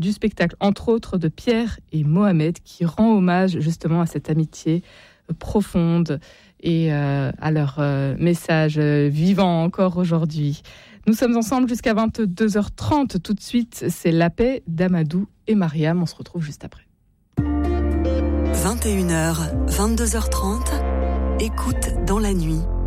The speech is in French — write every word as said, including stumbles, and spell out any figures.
du spectacle, entre autres, de Pierre et Mohamed, qui rend hommage justement à cette amitié profonde et euh, à leur euh, message euh, vivant encore aujourd'hui. Nous sommes ensemble jusqu'à vingt-deux heures trente. Tout de suite, c'est La Paix d'Amadou et Mariam. On se retrouve juste après. vingt et une heures, vingt-deux heures trente, écoute dans la nuit.